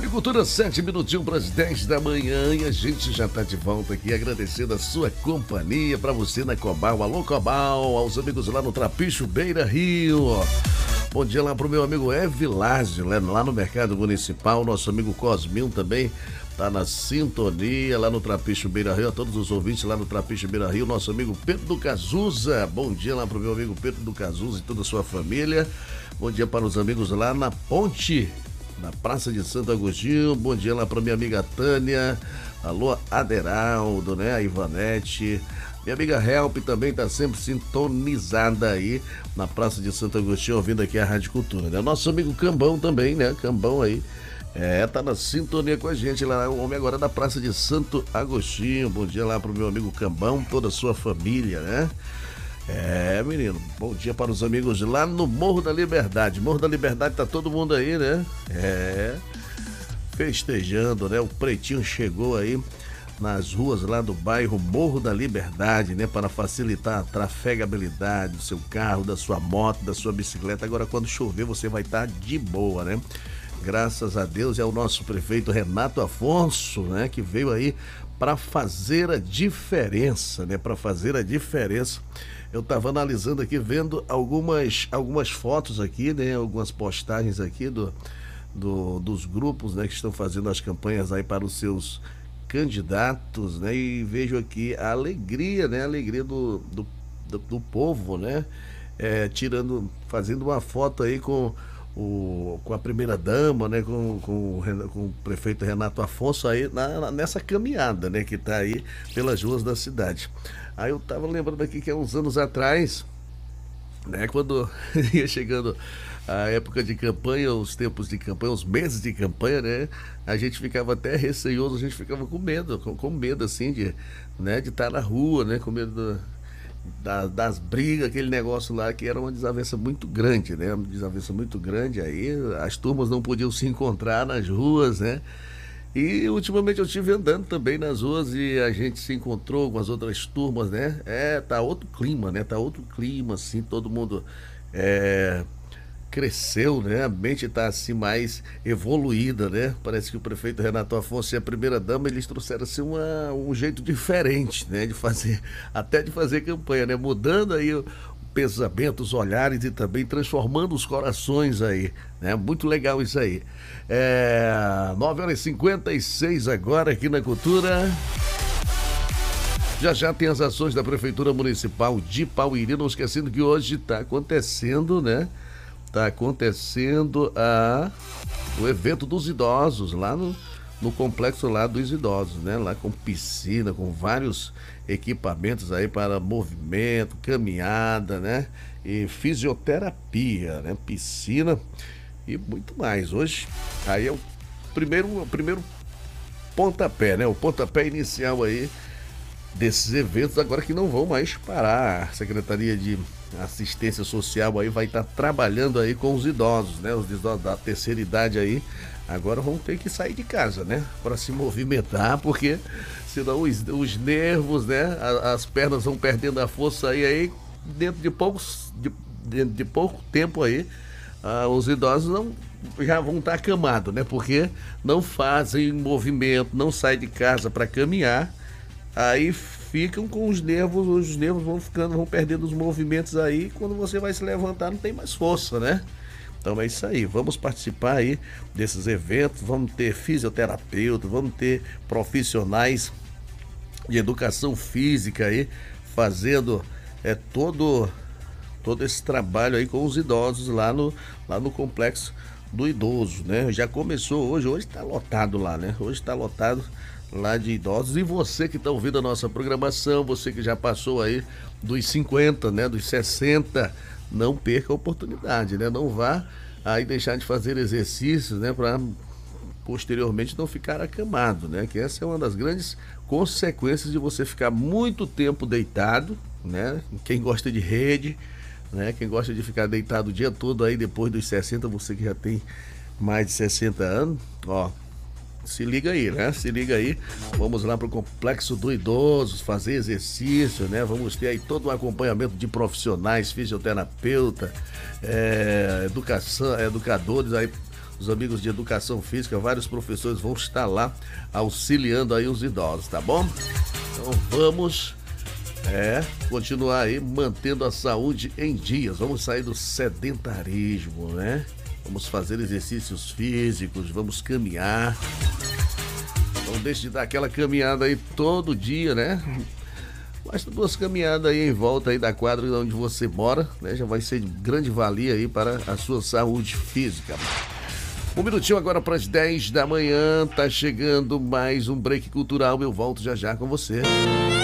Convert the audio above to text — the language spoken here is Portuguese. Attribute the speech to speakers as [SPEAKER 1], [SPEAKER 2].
[SPEAKER 1] Rádio Cultura, 7 minutinhos para as 10 da manhã e a gente já está de volta aqui agradecendo a sua companhia para você na Cobal. Alô Cobal, aos amigos lá no Trapicho Beira Rio. Bom dia lá pro meu amigo Evilásio, lá no Mercado Municipal. Nosso amigo Cosminho também tá na sintonia lá no Trapicho Beira Rio. A todos os ouvintes lá no Trapicho Beira Rio. Nosso amigo Pedro do Cazuza. Bom dia lá pro meu amigo Pedro do Cazuza e toda a sua família. Bom dia para os amigos lá na Ponte, na Praça de Santo Agostinho. Bom dia lá para minha amiga Tânia. Alô Aderaldo, né? A Ivanete. Minha amiga Help também tá sempre sintonizada aí na Praça de Santo Agostinho, ouvindo aqui a Rádio Cultura, né? Nosso amigo Cambão também, né? Cambão aí, tá na sintonia com a gente lá, o homem agora da Praça de Santo Agostinho. Bom dia lá pro meu amigo Cambão, toda a sua família, né? Menino, bom dia para os amigos lá no Morro da Liberdade. Morro da Liberdade tá todo mundo aí, né? Festejando, né? O Pretinho chegou aí nas ruas lá do bairro Morro da Liberdade, né? Para facilitar a trafegabilidade do seu carro, da sua moto, da sua bicicleta. Agora, quando chover, você vai estar de boa, né? Graças a Deus, é o nosso prefeito Renato Afonso, né? Que veio aí para fazer a diferença, né? Para fazer a diferença. Eu estava analisando aqui, vendo algumas fotos aqui, né? Algumas postagens aqui dos grupos, né? Que estão fazendo as campanhas aí para os seus candidatos, né? E vejo aqui a alegria, né? A alegria do povo, né? Fazendo uma foto aí com a primeira dama, né? Com o prefeito Renato Afonso aí nessa caminhada, né? Que tá aí pelas ruas da cidade. Aí eu tava lembrando aqui que há uns anos atrás, né? Quando ia chegando a época de campanha, os tempos de campanha, os meses de campanha, né? A gente ficava até receioso, a gente ficava com medo assim de estar na rua, né? Com medo das brigas, aquele negócio lá que era uma desavença muito grande, né? Uma desavença muito grande, aí as turmas não podiam se encontrar nas ruas, né? E ultimamente eu estive andando também nas ruas e a gente se encontrou com as outras turmas, né? Tá outro clima, né? Tá outro clima, assim, todo mundo cresceu, né? A mente tá assim mais evoluída, né? Parece que o prefeito Renato Afonso e a primeira dama, eles trouxeram assim um jeito diferente, né? De fazer campanha, né? Mudando aí o pensamento, os olhares e também transformando os corações aí, né? Muito legal isso aí. 9h56 agora aqui na Cultura. Já tem as ações da Prefeitura Municipal de Pauíri, não esquecendo que hoje está acontecendo, né? Está acontecendo o evento dos idosos lá no complexo lá dos idosos, né? Lá com piscina, com vários equipamentos aí para movimento, caminhada, né? E fisioterapia, né? Piscina e muito mais. Hoje, aí é o primeiro pontapé, né? O pontapé inicial aí desses eventos, agora que não vão mais parar. A Secretaria de Assistência Social aí vai estar trabalhando aí com os idosos, né? Os idosos da terceira idade aí, agora vão ter que sair de casa, né? Para se movimentar, porque senão os nervos, né? As pernas vão perdendo a força aí dentro de pouco tempo aí, os idosos já vão estar acamados, né? Porque não fazem movimento, não saem de casa para caminhar, aí ficam com os nervos vão perdendo os movimentos aí, quando você vai se levantar não tem mais força, né? Então é isso aí, vamos participar aí desses eventos, vamos ter fisioterapeuta, vamos ter profissionais de educação física aí, fazendo todo esse trabalho aí com os idosos lá no complexo do idoso, né? Já começou hoje está lotado lá, né? Hoje está lotado lá de idosos. E você que está ouvindo a nossa programação, você que já passou aí dos 50, né? Dos 60, não perca a oportunidade, né? Não vá aí deixar de fazer exercícios, né? Para posteriormente não ficar acamado, né? Que essa é uma das grandes consequências de você ficar muito tempo deitado, né? Quem gosta de rede, né? Quem gosta de ficar deitado o dia todo aí depois dos 60, você que já tem mais de 60 anos, ó, se liga aí, né? Se liga aí. Vamos lá pro Complexo do Idoso fazer exercício, né? Vamos ter aí todo um acompanhamento de profissionais, fisioterapeuta, educadores aí os amigos de educação física, vários professores vão estar lá auxiliando aí os idosos, tá bom? Então vamos continuar aí mantendo a saúde em dias. Vamos sair do sedentarismo, né? Vamos fazer exercícios físicos, vamos caminhar. Não deixe de dar aquela caminhada aí todo dia, né? Basta 2 caminhadas aí em volta aí da quadra onde você mora, né? Já vai ser de grande valia aí para a sua saúde física. 1 minutinho agora para as 10 da manhã, tá chegando mais um break cultural, eu volto já já com você.